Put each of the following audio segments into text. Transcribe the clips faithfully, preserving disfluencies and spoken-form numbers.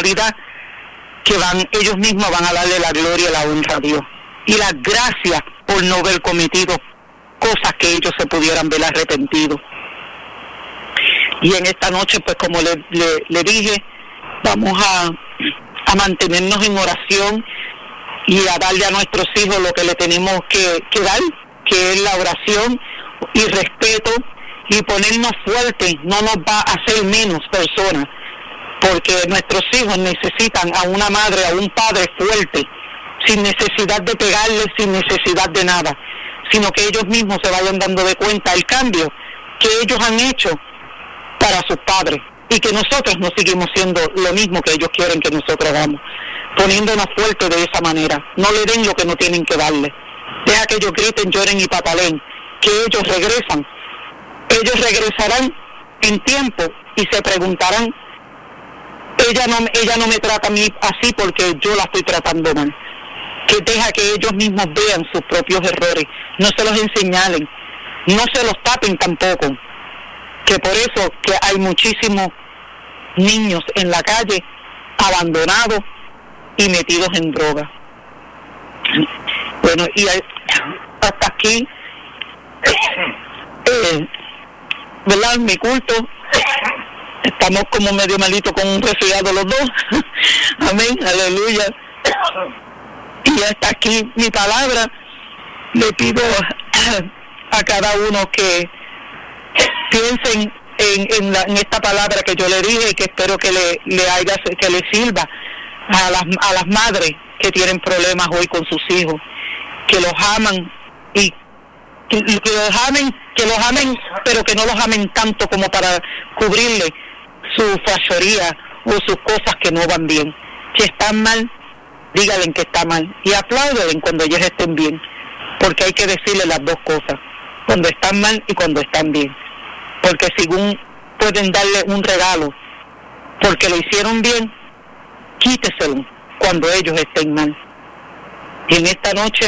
autoridad, que van, ellos mismos van a darle la gloria y la honra a Dios. Y las gracias por no haber cometido cosas que ellos se pudieran ver arrepentidos. Y en esta noche, pues como le, le, le dije, vamos a, a mantenernos en oración y a darle a nuestros hijos lo que le tenemos que, que dar, que es la oración y respeto, y ponernos fuertes no nos va a hacer menos personas, porque nuestros hijos necesitan a una madre, a un padre fuerte, sin necesidad de pegarles, sin necesidad de nada, sino que ellos mismos se vayan dando de cuenta el cambio que ellos han hecho para sus padres, y que nosotros no seguimos siendo lo mismo que ellos quieren que nosotros hagamos, poniéndonos fuertes de esa manera. No le den lo que no tienen que darle. Deja que ellos griten, lloren y pataleen, que ellos regresan. Ellos regresarán en tiempo y se preguntarán, ella no, ella no me trata a mí así porque yo la estoy tratando mal. Que deja que ellos mismos vean sus propios errores, no se los enseñalen, no se los tapen tampoco. Que por eso que hay muchísimos niños en la calle abandonados y metidos en droga. Bueno, y hasta aquí, eh, ¿verdad? Mi culto, estamos como medio malito con un resfriado los dos. Amén, aleluya. Y hasta aquí mi palabra. Le pido a cada uno que piensen en, en, la, en esta palabra que yo le dije, y que espero que le, le haya, que le sirva a las, a las madres que tienen problemas hoy con sus hijos, que los aman y que, y que los amen, que los amen, pero que no los amen tanto como para cubrirle su fechoría o sus cosas que no van bien. Si están mal, díganle que está mal y apláudenle cuando ellos estén bien, porque hay que decirle las dos cosas, cuando están mal y cuando están bien. Porque según pueden darle un regalo porque lo hicieron bien, quíteselo cuando ellos estén mal. Y en esta noche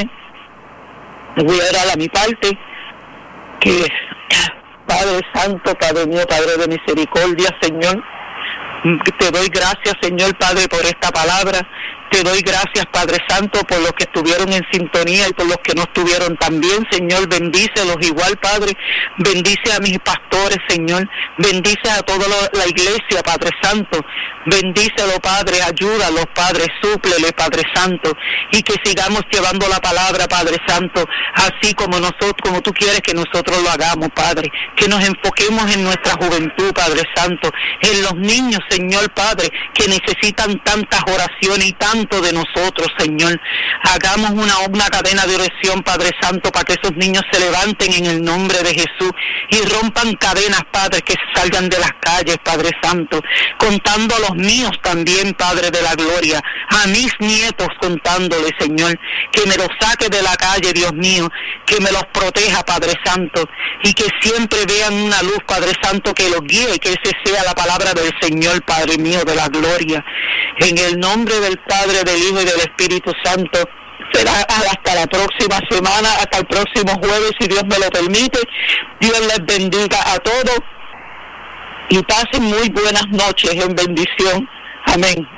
voy a dar a mi parte, que es Padre Santo, Padre mío, Padre de misericordia, Señor, te doy gracias, Señor Padre, por esta palabra. Te doy gracias, Padre Santo, por los que estuvieron en sintonía y por los que no estuvieron también, Señor. Bendícelos igual, Padre. Bendice a mis pastores, Señor. Bendice a toda la iglesia, Padre Santo. Bendícelo, Padre. Ayúdalos, Padre. Súplele, Padre Santo. Y que sigamos llevando la palabra, Padre Santo, así como nosotros, como tú quieres que nosotros lo hagamos, Padre. Que nos enfoquemos en nuestra juventud, Padre Santo. En los niños, Señor, Padre, que necesitan tantas oraciones y tantas de nosotros, Señor. Hagamos una, una cadena de oración, Padre Santo, para que esos niños se levanten en el nombre de Jesús y rompan cadenas, Padre, que salgan de las calles, Padre Santo, contando a los míos también, Padre de la gloria, a mis nietos contándole, Señor, que me los saque de la calle, Dios mío, que me los proteja, Padre Santo, y que siempre vean una luz, Padre Santo, que los guíe, que ese sea la palabra del Señor, Padre mío de la gloria. En el nombre del Padre, del Hijo y del Espíritu Santo. Será hasta la próxima semana, hasta el próximo jueves, si Dios me lo permite. Dios les bendiga a todos y pasen muy buenas noches en bendición. Amén.